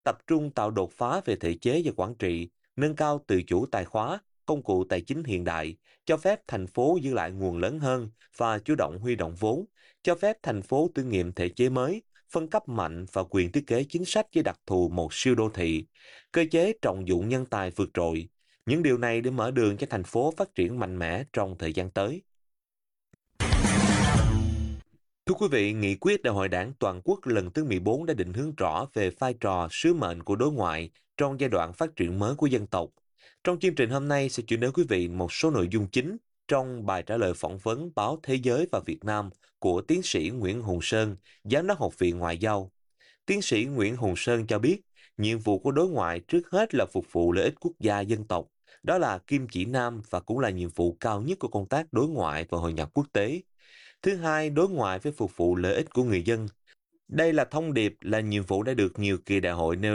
tập trung tạo đột phá về thể chế và quản trị, nâng cao tự chủ tài khóa, công cụ tài chính hiện đại, cho phép thành phố giữ lại nguồn lớn hơn và chủ động huy động vốn, cho phép thành phố thử nghiệm thể chế mới, phân cấp mạnh và quyền thiết kế chính sách với đặc thù một siêu đô thị, cơ chế trọng dụng nhân tài vượt trội. Những điều này để mở đường cho thành phố phát triển mạnh mẽ trong thời gian tới. Thưa quý vị, nghị quyết Đại hội Đảng toàn quốc lần thứ 14 đã định hướng rõ về vai trò, sứ mệnh của đối ngoại trong giai đoạn phát triển mới của dân tộc. Trong chương trình hôm nay sẽ chuyển đến quý vị một số nội dung chính trong bài trả lời phỏng vấn báo Thế giới và Việt Nam của tiến sĩ Nguyễn Hùng Sơn, Giám đốc Học viện Ngoại giao. Tiến sĩ Nguyễn Hùng Sơn cho biết, nhiệm vụ của đối ngoại trước hết là phục vụ lợi ích quốc gia dân tộc. Đó là kim chỉ nam và cũng là nhiệm vụ cao nhất của công tác đối ngoại và hội nhập quốc tế. Thứ hai, đối ngoại phải phục vụ lợi ích của người dân. Đây là thông điệp, là nhiệm vụ đã được nhiều kỳ đại hội nêu